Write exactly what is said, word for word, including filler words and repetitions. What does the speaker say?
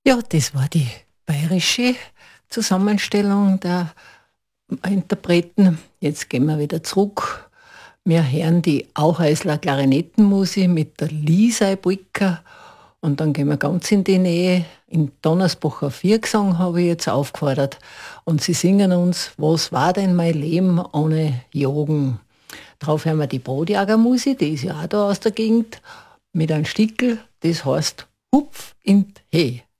Ja, das war die bayerische Zusammenstellung der Interpreten. Jetzt gehen wir wieder zurück. Wir hören die Auchheisler Klarinettenmusik mit der Lisa Brücker und dann gehen wir ganz in die Nähe. In Donnersbacher Viergesang habe ich jetzt aufgefordert und sie singen uns Was war denn mein Leben ohne Jogen? Drauf hören wir die Brotjagermusik, die ist ja auch da aus der Gegend, mit einem Stickel, das heißt Hupf in d He.